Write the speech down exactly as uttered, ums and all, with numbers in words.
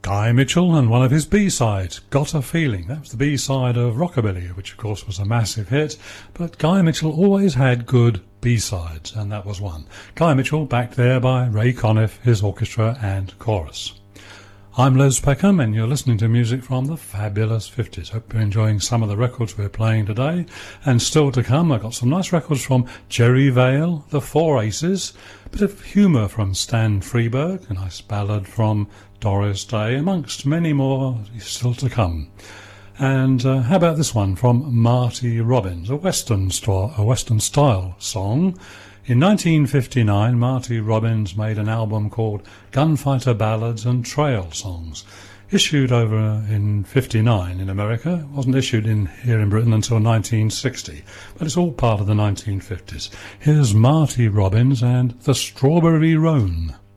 Guy Mitchell and one of his B-sides, Got a Feeling. That was the B-side of Rockabilly, which of course was a massive hit, but Guy Mitchell always had good B-sides, and that was one. Guy Mitchell, backed there by Ray Conniff, his orchestra and chorus. I'm Les Peckham, and you're listening to music from the fabulous fifties. Hope you're enjoying some of the records we're playing today. And still to come, I've got some nice records from Jerry Vale, The Four Aces, a bit of humour from Stan Freberg, a nice ballad from Doris Day, amongst many more still to come. And uh, how about this one from Marty Robbins, a Western, st- a Western style song. In nineteen fifty-nine, Marty Robbins made an album called Gunfighter Ballads and Trail Songs, issued over in fifty-nine in America. It wasn't issued in here in Britain until nineteen sixty, but it's all part of the nineteen fifties. Here's Marty Robbins and the Strawberry Roan.